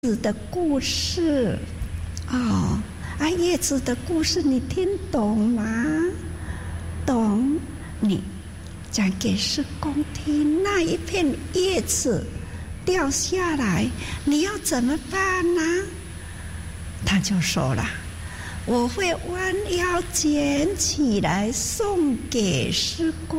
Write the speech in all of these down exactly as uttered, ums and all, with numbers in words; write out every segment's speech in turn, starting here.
子的故事哦，啊，叶子的故事你听懂吗？懂，你讲给师公听。那一片叶子掉下来，你要怎么办呢？他就说了，我会弯腰捡起来送给师公。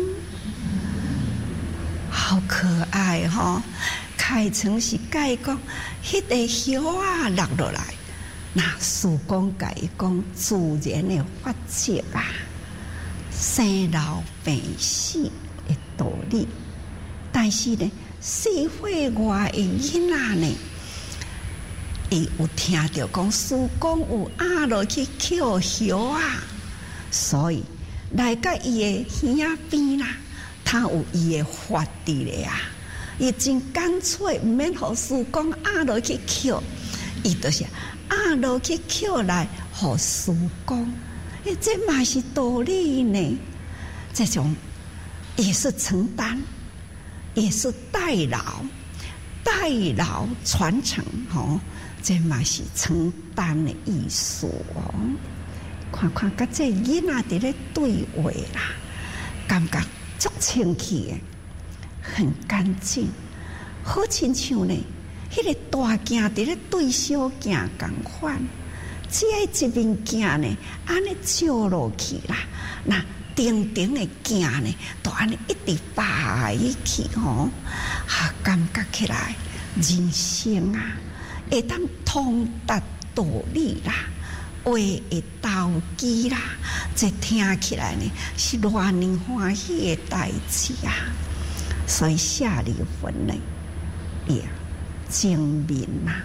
好可爱哈、哦！开成是解讲，迄个叶啊落落来，那师公甲伊讲自然的法则啊，生老病死的道理。但是呢，社会外的囡仔呢，伊有听到讲师公有压落去捡叶啊，所以来到伊的耳边啦，他有伊的法伫咧啊。伊真干脆，毋免互师公压落去捡，伊就是压落去捡来互师公。诶，这嘛是道理呢。这种也是承担，也是代劳，代劳传承吼，这嘛是承担的意思哦。看看甲这囡仔伫咧对话啦，感觉足清气的。很干净，好亲像呢，迄、那个大镜伫咧对小镜共款，只要一面镜呢，安尼照落去啦，那顶顶的镜呢，都安尼一直摆起吼，啊，感觉起来人生啊，会当通达道理啦，话会投机啦，这听起来呢是偌尼欢喜的代志啊！所以下离婚呢，也精明呐。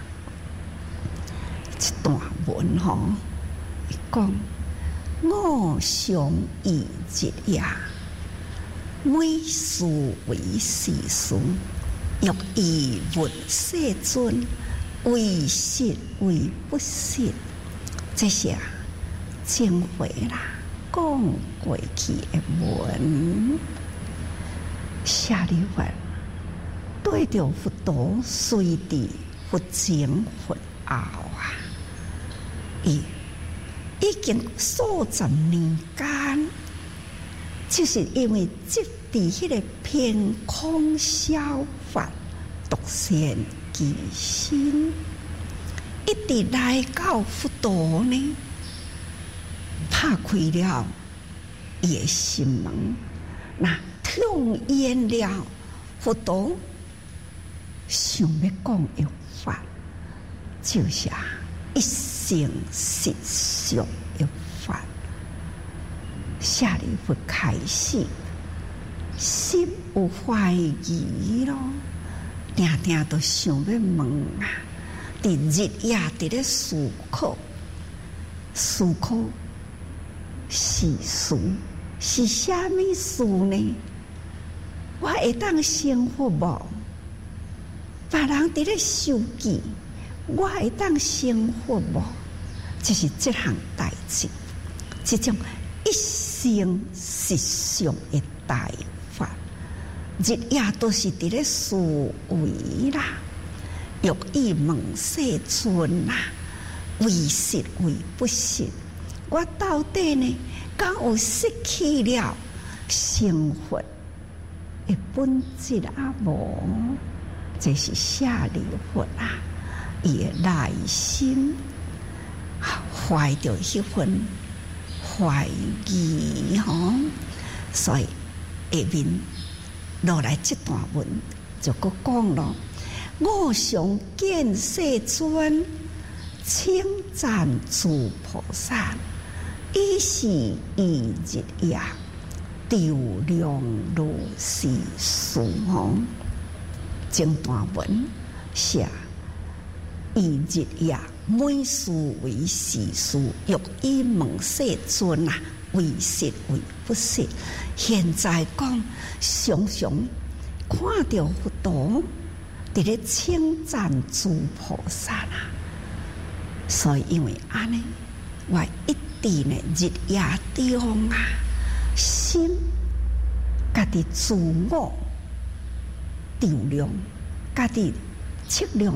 一段文吼，讲我常以日夜，每事为时顺，欲以问世尊，为实为不实。这些啊，精华啦，讲过去的文。下离婚对着佛陀随地佛前佛后啊，伊已经数十年间，就是因为即伫迄个偏空消法独显其心，一直来到佛陀呢，拍开了伊的心门，那。用言了，佛陀想要讲的法，就是一生实相的法。下离佛开始，心有怀疑咯，定定都想要问啊，伫日夜伫咧思考，思考是事是虾米事呢？我会当生活无？别人伫咧受记，我会当生活无？就是这项代志，这种一生实相的大法，日夜都是伫咧思维啦，欲以问世尊啦，为实为不实。我到底呢，敢有失去了生活？本质啊无，这是下离佛啊，伊的内心怀着迄份怀疑吼，所以下面落来这段文就搁讲咯。我常见世尊，称赞诸菩萨，以是以日夜。调量如是事吼，整段文写以日夜每事为时事，欲以问世尊啊，为实为不实。现在讲常常看到佛陀伫咧称赞诸菩萨啦，所以因为安尼，我一直呢日夜中啊。心家己自我调量，家己测量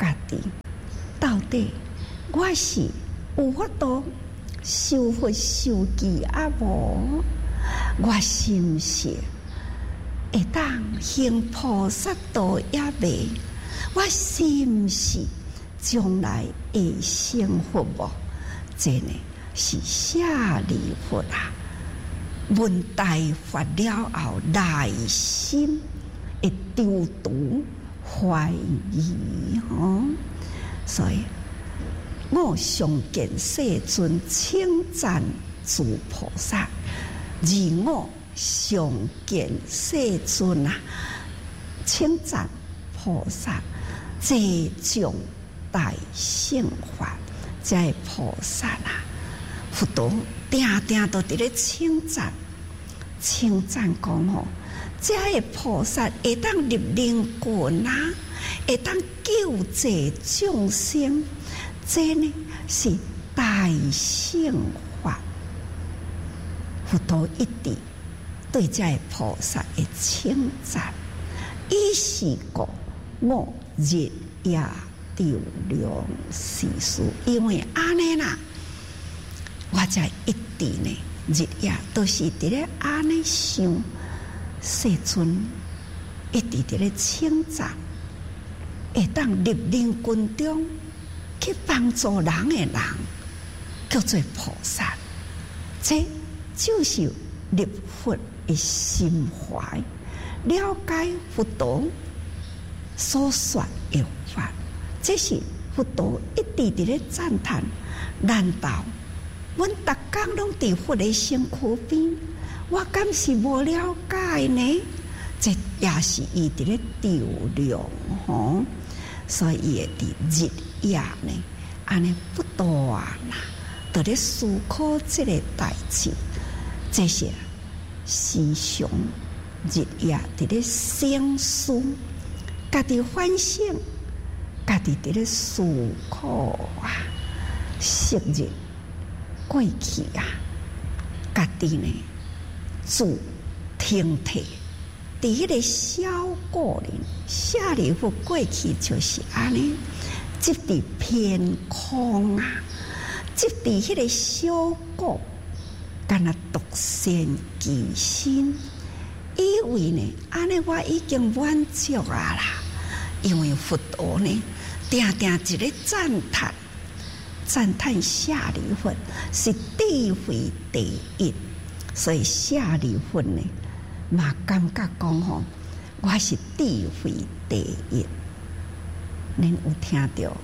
家己，到底我是有法度修佛修记啊无？我是毋是会当行菩萨道也未？我是毋是将来会成佛无？这呢是舍利弗啊！闻大法了后，内心会丢毒怀疑吼，所以我常见世尊称赞诸菩萨，而我常见世尊啊称赞菩萨，这种大乘法，这菩萨啊，佛陀定定都伫咧称赞，称赞讲吼，这个菩萨会当入灵魂啊，会当救济众生，这呢是大乘法。佛陀一直对这个菩萨的称赞，伊是讲我日夜照亮世事，因为安尼啦，我才一直呢日夜都是伫咧安尼想，世尊一直伫咧称赞，会当入灵魂中去帮助人的人，叫做菩萨。这就是入佛的心怀，了解佛陀所说的法，这是佛陀一直伫咧赞叹。难道阮逐工拢伫佛的身躯边，我敢是无了解呢？这也是伊伫咧照亮吼，所以伊会伫日夜呢，安尼不断啦，伫咧思考这个代志。这些时常日夜伫咧省思，家己反省，家己伫咧思考啊，昔日过去啊，家己呢自听体，伫迄个小个人舍利弗过去就是安尼，即伫偏空啊，即伫迄个小个。干那独善其身，以为呢，安尼我已经满足啊啦。因为佛陀呢，定定一个赞叹，赞叹舍利弗是智慧第一，所以舍利弗呢，嘛感觉讲吼，我是智慧第一。恁有听到？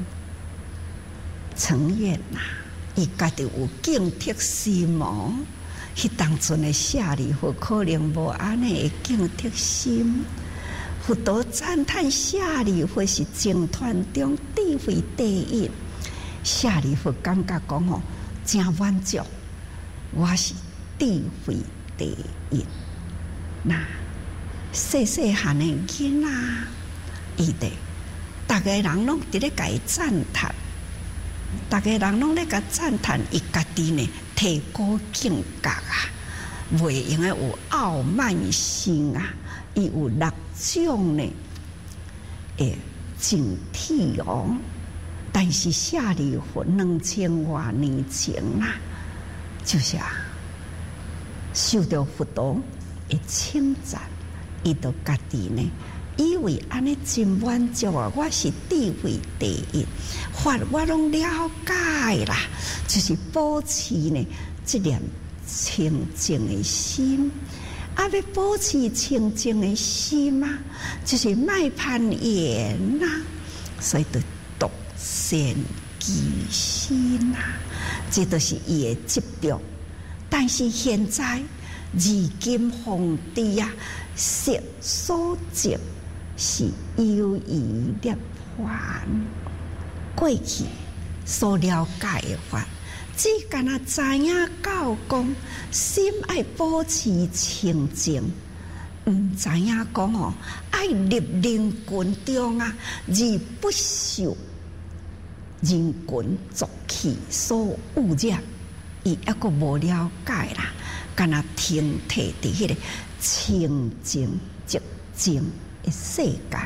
承愿呐。伊家己有警惕心哦，迄当阵的舍利弗可能无安尼的警惕心。佛陀赞叹舍利弗是净团中智慧第一，舍利弗感觉讲吼，真满足，我是智慧第一。那细细汉的囡仔，伊哋，逐个人拢伫咧甲伊赞叹。大家人拢咧甲赞叹，伊家己呢提高境界啊，袂用诶有傲慢心啊，伊有六种呢诶警惕哦。但是舍利弗两千多年前啦，就是啊，受到佛陀诶称赞，伊就家己呢。以为安尼真满足啊！我是智慧第一，法我拢了解啦，就是保持呢这念清净的心。啊，要保持清净的心啊，就是莫攀缘呐，所以就独善其身啊，这都是伊的执着。但是现在如今皇帝啊，色所执。是优于涅槃，过去所了解的法，只干那知影教讲，心爱保持清净，毋知影讲哦，爱入灵魂中啊，而不受人群俗气所污染，伊抑个无了解啦，干那停摕伫迄个清净寂静。世界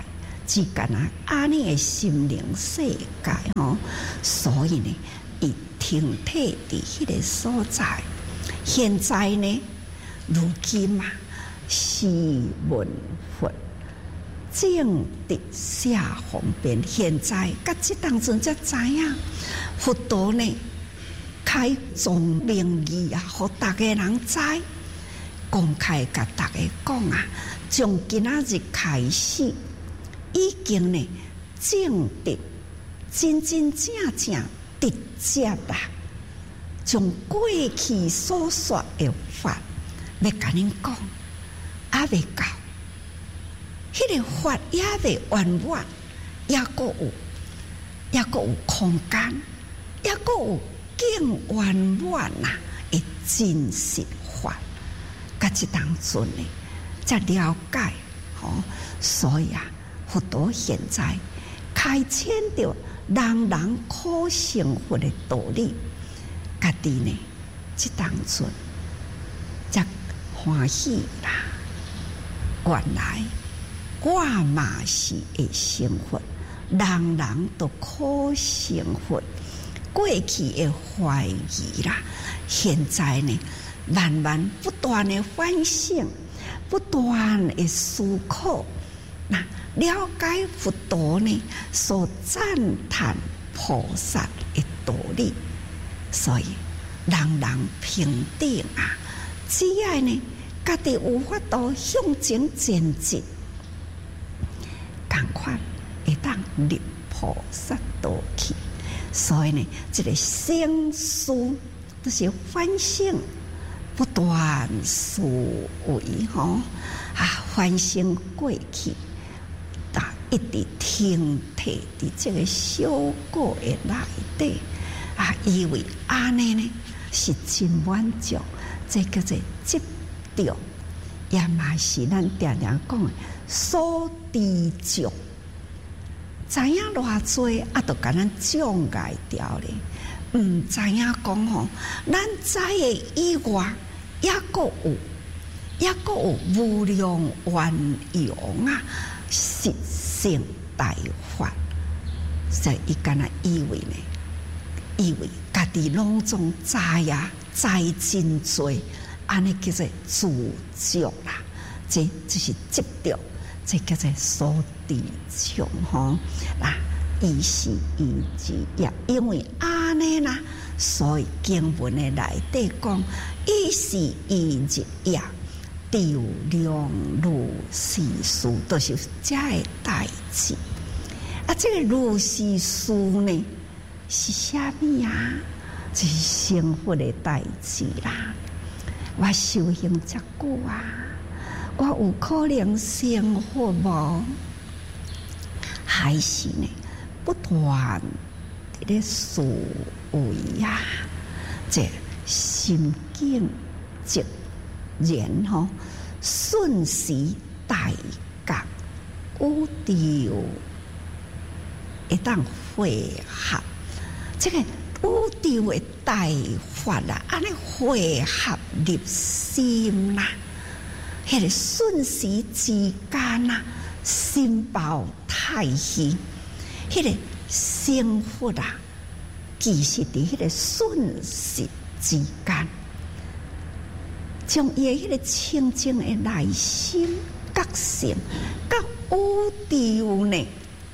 只干啊安尼的心灵世界吼，所以呢，伊停体伫迄个所在。现在呢，如今啊，时闻佛正直下方便。现在甲即当阵才知影，佛陀呢开宗明义啊，互大家人知，公开甲大家讲啊，从今仔日开始，已经呢正直真真正正直接啦。从过去所说的法，要甲恁讲，还未到，迄个法也未完满，也阁有，也阁有空间，也阁有更圆满呐的真实法。甲即当阵呢，才了解吼、哦，所以啊，佛陀现在开启着人人可成佛的道理。家己呢，即当阵才欢喜啦！原来我嘛是会成佛，人人都可成佛。过去的怀疑啦，现在呢，慢慢不断的反省，不断的思考，那了解佛陀呢所赞叹菩萨的道理。所以，人人平等啊！只要呢，家己有法度向前前进，同款会当入菩萨道去。所以呢，这个省思都是反省，不断思维吼啊，反省过去，但一直停摕伫这个小果的内底。啊，以为安尼呢是真满足，这叫做执着，也嘛是咱常常讲的所知足。知影偌济，啊，都甲咱障碍掉咧。毋知影讲吼，咱知的以外，也阁有，也阁有无量圆融啊，实性大法。所以伊敢若以为呢？以为家己拢总知啊，知真多，安尼叫做自足啦。这这是执着，这叫做所知足吼。啊，伊是伊之也，因为安尼啦，所以经文的内底讲，伊是伊之也，调量如是事，都、就是这个代志。啊，这个如是事呢？是啥物啊？就是成佛的代志啦。我修行遮久啊，我有可能成佛无？还是呢，不断伫咧思维啊，这心境直言吼，顺时大觉有调，会当会合。这个有调的大法啦，安尼汇合入心啦，迄个瞬时之间啊，心包太虚，迄个成佛啊，其实伫迄个瞬时之间，将伊的迄个清净的内心觉性，甲有调呢。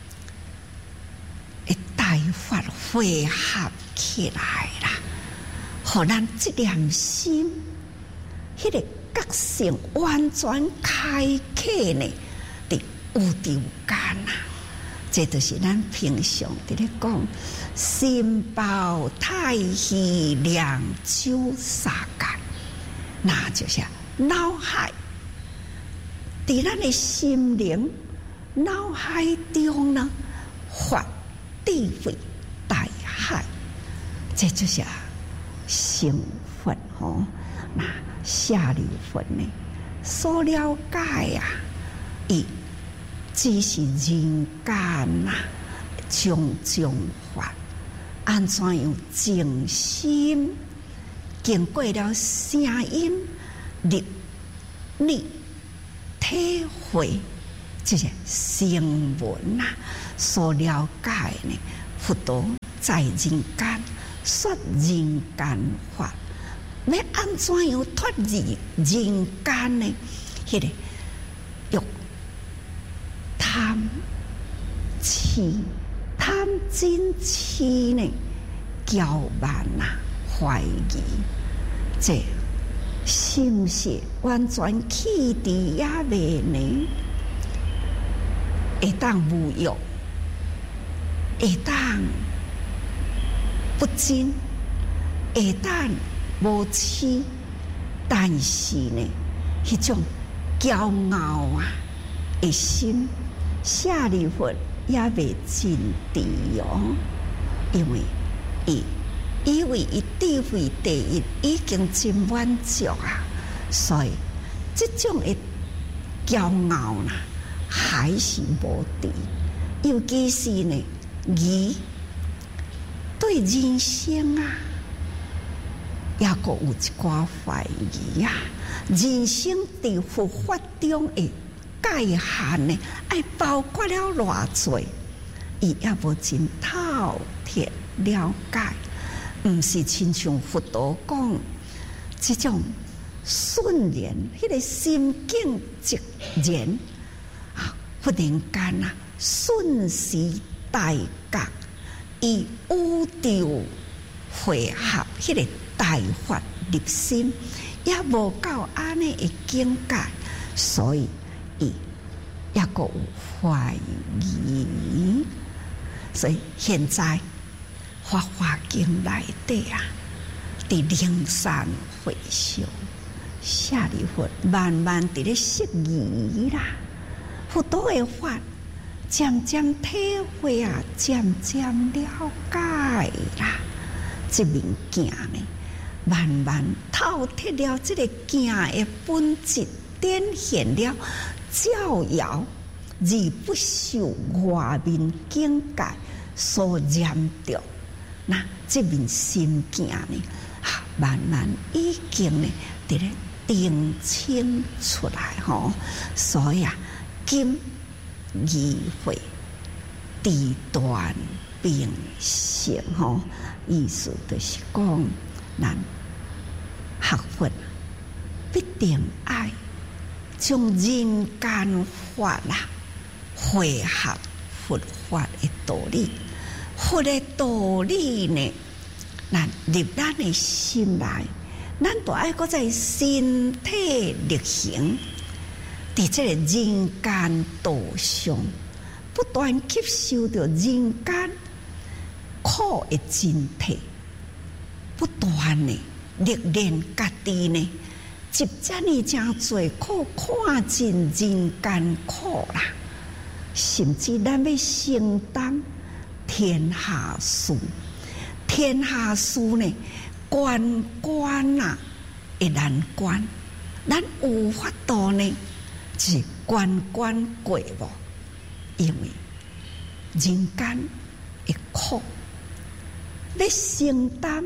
大法汇合起来啦，互咱这念心，迄、那个觉性完全开启呢，伫有调间啊！这就是咱平常伫咧讲，心包太虚，两手沙间，那就是脑海伫咱的心灵脑海中呢，发。智慧大海，这就是成佛吼。那下流佛呢，所了解啊，伊只是人间呐，种种法，安怎样静心，经过了声音、力、力体会， 这些声闻啊所了解呢，佛陀在人间说人间法，要安怎样脱离人间呢？迄、那个欲贪痴、贪嗔痴呢，骄慢啊，怀疑，这是不是完全弃伫也未呢？会当无欲，会当不真，会当无痴，但是呢，迄种骄傲啊的心，舍利弗也未尽地哦，因为伊以为伊智慧第一已经真满足啊，所以这种的骄傲啦、啊，还是无敌。尤其是呢，伊对人生啊，也阁有一寡怀疑啊。人生伫佛法中的界限呢，爱包括了偌济，伊也无真透彻了解。毋是亲像佛陀讲，这种瞬然，迄、那个心境即然啊，忽然间啊，瞬时大觉，以宇宙汇合迄个大法入心，也无到安尼的境界，所以伊也阁有怀疑。所以现在《法华经》内底啊，伫灵山会上，舍利弗慢慢伫咧释疑啦，佛陀的法渐渐体会啊，渐渐了解啦，这物件呢，慢慢透彻了这个件的本质，展现了照耀而不受外面境界所染着。那这面心境呢，啊，慢慢已经呢，伫咧定清出来吼。所以啊，今议会地断并行吼，意思就是讲，咱学佛必定爱将人间法啦汇合佛法的道理。佛的道理呢，咱入咱的心内，咱都爱搁在身体力行，伫这个人间道上，不断吸收着人间苦的真谛，不断的历练家己呢，接遮呢真侪苦，看尽人间苦啦，甚至咱要承担天下事，天下事呢，关关啊会难关，咱有法度呢，是关关过无，因为人间的苦，要承担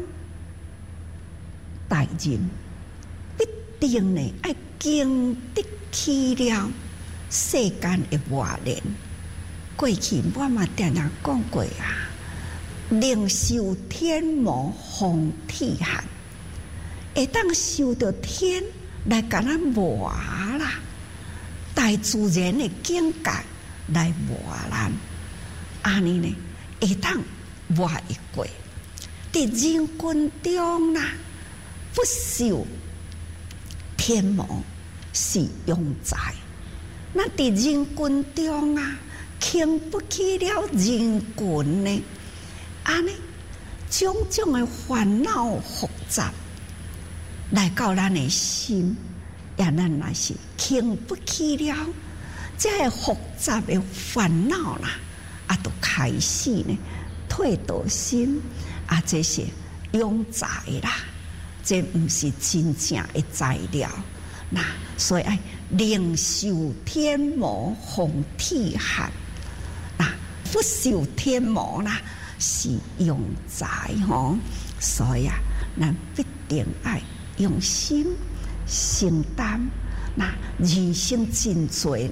大人，必定呢爱经得起了世间的磨练。过去我嘛常常讲过啊，能受天魔风体寒，会当受到天来甲咱磨啦，大自然的境界来磨咱，安尼呢会当磨一过。伫人群中啦，不受天魔是庸才，那伫人群中啊，经不起了人群呢，安尼种种的烦恼复杂来到咱的心，也咱若是经不起了这个复杂的烦恼啦，啊，都开始呢退道心啊，这些庸才啦，这不是真正的材料。那所以爱领受天魔风体寒。不受天魔啦，是庸才吼，所以啊，咱必定爱用心承担。那人生真多呢，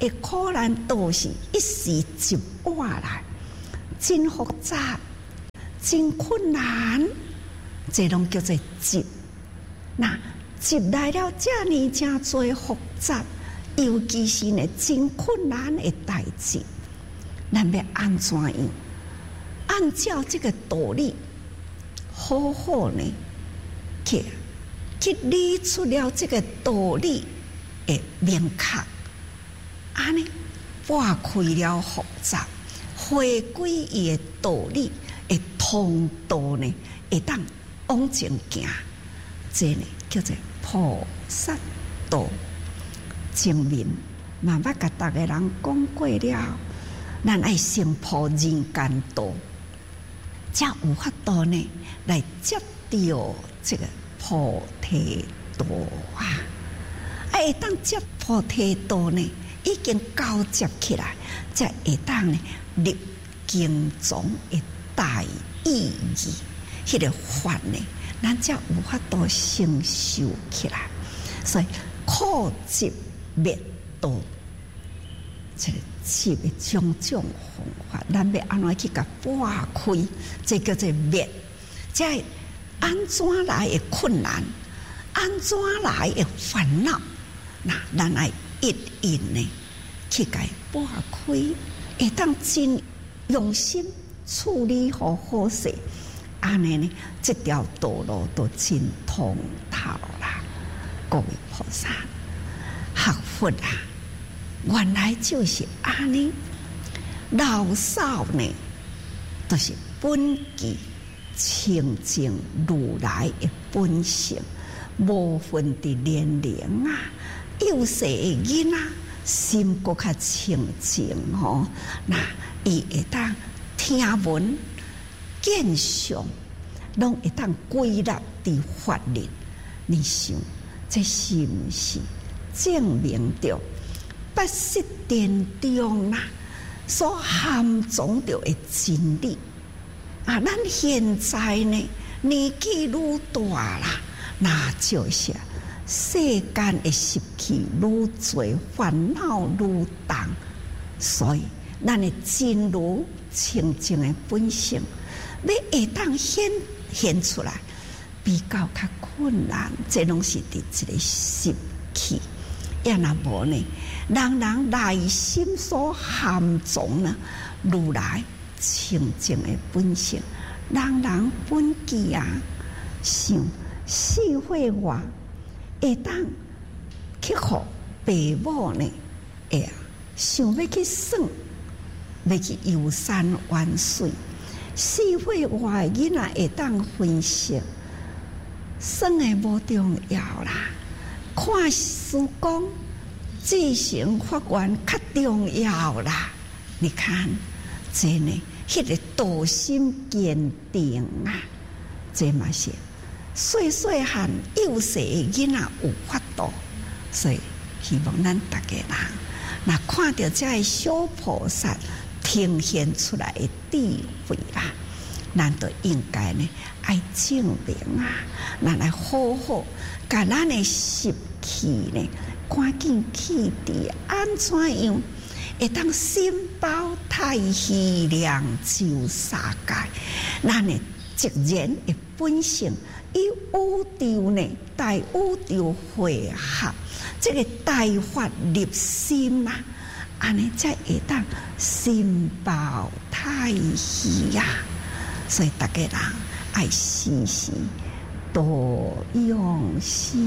的苦难都是一时接过来，真复杂，真困难，这拢叫做急。那急来了，这呢真多复杂，尤其是呢真困难的代志，咱要安怎样？按照这个道理，好好呢去去理出了这个道理的明确，安尼拨开了复杂，回归伊的道理的通道呢，会当往前行，这呢叫做菩萨道。前面慢慢甲大家人讲过了，咱爱先破人间道，才有法度呢来接到这个菩提道啊！会当接菩提道呢，已经交接起来，才会当呢入经中的大意义，迄、那个法呢，咱才有法度承受起来。所以苦集灭道，这个集的种种方法，咱要安怎去甲拨开？这叫做灭，这安怎来的困难？安怎来的烦恼？那咱爱一一呢去甲拨开，会当真用心处理好好势，安尼呢，这条道路都真通透啦。各位菩萨，学佛啊，原来就是安尼。老少呢，都、就是本具清净如来的本性，无分的年龄啊，幼细的囡仔心搁较清净吼，那伊会当听闻见相，拢会当归纳伫法律。你想？这是不是证明着八识殿中啦所含藏着的真理啊？咱现在呢年纪愈大啦，那就是世间的习气愈多，烦恼愈重，所以咱的真如清净的本性，要会当显现出来，比较较困难，这拢是伫一个习气。要若无呢，人人内心所含藏呢，如来清净的本性，人人本具啊。想四会外，会当去互爸母呢，会想要去算，要去游山玩水。四会外囡仔会当分析。算的无重要啦，看书讲自行发愿较重要啦。你看，这呢，迄、那个道心坚定啊，这嘛是细细汉幼细的囡仔有法度，所以希望咱大家人，那看到这个小菩萨呈现出来的智慧啦。咱都应该呢，爱证明啊，咱来好好，甲咱的习气呢，赶紧去除，安怎样会当心包太虚量就三界？咱的直然的本性，以宇宙呢，大宇宙汇合，这个大法入心啊，安尼才会当心包太虚啊。所以大家人爱时时多用心。